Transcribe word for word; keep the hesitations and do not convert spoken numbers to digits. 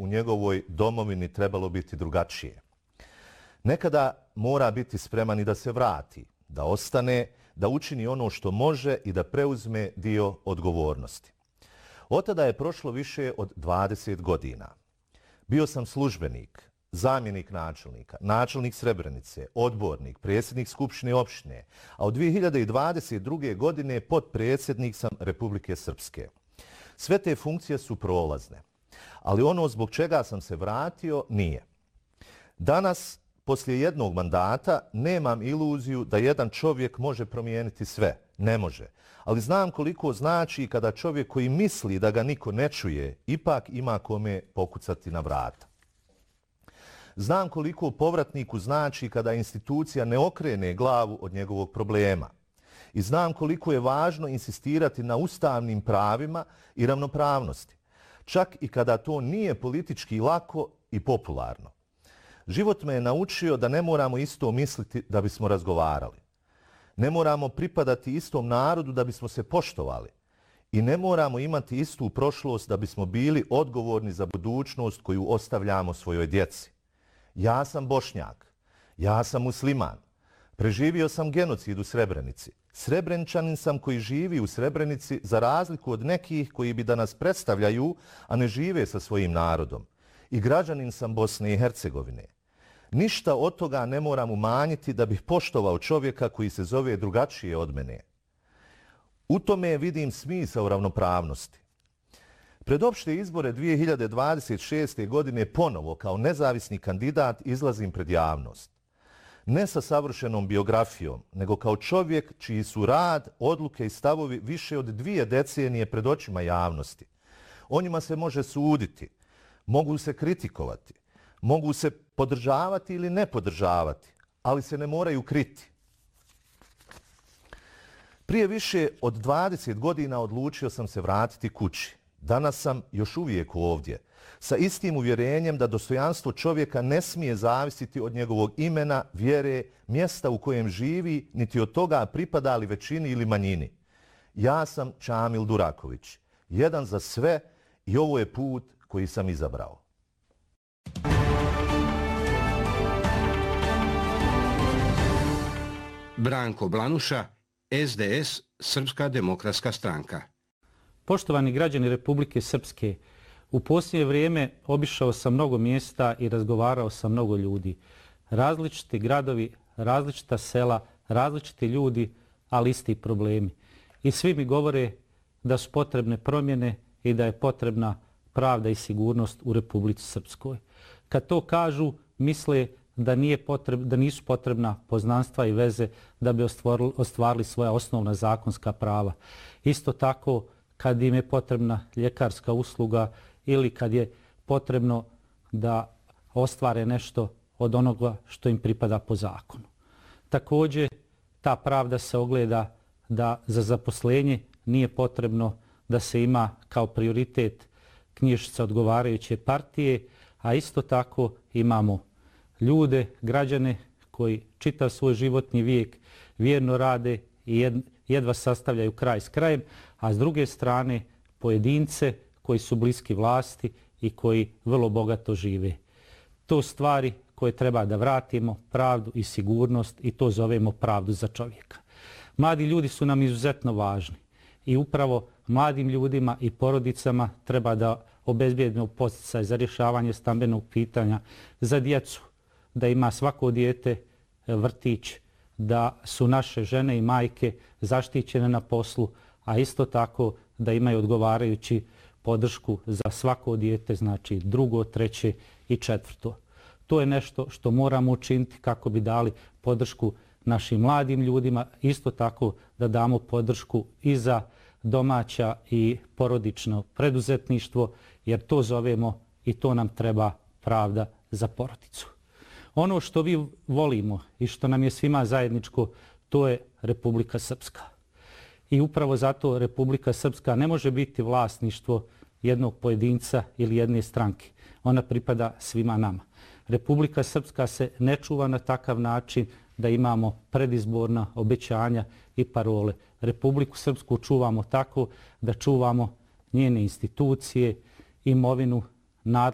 njegovoj domovini trebalo biti drugačije. Nekada mora biti spreman i da se vrati, da ostane, da učini ono što može i da preuzme dio odgovornosti. Od tada je prošlo više od dvadeset godina. Bio sam službenik, zamjenik načelnika, načelnik Srebrenice, odbornik, predsjednik Skupštine opštine, a od dvije hiljade dvadeset druge. godine potpredsjednik sam Republike Srpske. Sve te funkcije su prolazne, ali ono zbog čega sam se vratio nije. Danas, poslije jednog mandata, nemam iluziju da jedan čovjek može promijeniti sve. Ne može. Ali znam koliko znači kada čovjek koji misli da ga niko ne čuje, ipak ima kome pokucati na vrata. Znam koliko povratniku znači kada institucija ne okrene glavu od njegovog problema. I znam koliko je važno insistirati na ustavnim pravima i ravnopravnosti, čak i kada to nije politički lako i popularno. Život me je naučio da ne moramo isto misliti da bismo razgovarali. Ne moramo pripadati istom narodu da bismo se poštovali. I ne moramo imati istu prošlost da bismo bili odgovorni za budućnost koju ostavljamo svojoj djeci. Ja sam Bošnjak. Ja sam musliman. Preživio sam genocid u Srebrenici. Srebreničanin sam koji živi u Srebrenici za razliku od nekih koji bi da nas predstavljaju, a ne žive sa svojim narodom. I građanin sam Bosne i Hercegovine. Ništa od toga ne moram umanjiti da bih poštovao čovjeka koji se zove drugačije od mene. U tome vidim smisao ravnopravnosti. Pred opšte izbore dvije hiljade dvadeset šeste. godine ponovo kao nezavisni kandidat izlazim pred javnost. Ne sa savršenom biografijom, nego kao čovjek čiji su rad, odluke i stavovi više od dvije decenije pred očima javnosti. O njima se može suditi, mogu se kritikovati, mogu se podržavati ili ne podržavati, ali se ne moraju kriti. Prije više od dvadeset godina odlučio sam se vratiti kući. Danas sam još uvijek ovdje, sa istim uvjerenjem da dostojanstvo čovjeka ne smije zavisiti od njegovog imena, vjere, mjesta u kojem živi, niti od toga pripada li većini ili manjini. Ja sam Čamil Duraković, jedan za sve i ovo je put koji sam izabrao. Branko Blanuša, S D S, Srpska demokratska stranka. Poštovani građani Republike Srpske, u posljednje vrijeme obišao sam mnogo mjesta i razgovarao sa mnogo ljudi. Različiti gradovi, različita sela, različiti ljudi, ali isti problemi. I svi mi govore da su potrebne promjene i da je potrebna pravda i sigurnost u Republici Srpskoj. Kad to kažu, misle da, nije potreb, da nisu potrebna poznanstva i veze da bi ostvarili, ostvarili svoja osnovna zakonska prava. Isto tako, kad im je potrebna ljekarska usluga ili kad je potrebno da ostvare nešto od onoga što im pripada po zakonu. Također, ta pravda se ogleda da za zaposlenje nije potrebno da se ima kao prioritet knjižica odgovarajuće partije, a isto tako imamo ljude, građane koji čitav svoj životni vijek vjerno rade i jedva sastavljaju kraj s krajem, a s druge strane pojedince koji su bliski vlasti i koji vrlo bogato žive. To stvari koje treba da vratimo, pravdu i sigurnost, i to zovemo pravdu za čovjeka. Mladi ljudi su nam izuzetno važni i upravo mladim ljudima i porodicama treba da obezbijedimo podsticaj za rješavanje stambenog pitanja, za djecu, da ima svako dijete vrtić, da su naše žene i majke zaštićene na poslu, a isto tako da imaju odgovarajući podršku za svako dijete, znači drugo, treće i četvrto. To je nešto što moramo učiniti kako bi dali podršku našim mladim ljudima, isto tako da damo podršku i za domaća i porodično preduzetništvo, jer to zovemo i to nam treba pravda za porodicu. Ono što vi volimo i što nam je svima zajedničko, to je Republika Srpska. I upravo zato Republika Srpska ne može biti vlasništvo jednog pojedinca ili jedne stranke. Ona pripada svima nama. Republika Srpska se ne čuva na takav način da imamo predizborna obećanja i parole. Republiku Srpsku čuvamo tako da čuvamo njene institucije, imovinu, nadležnost,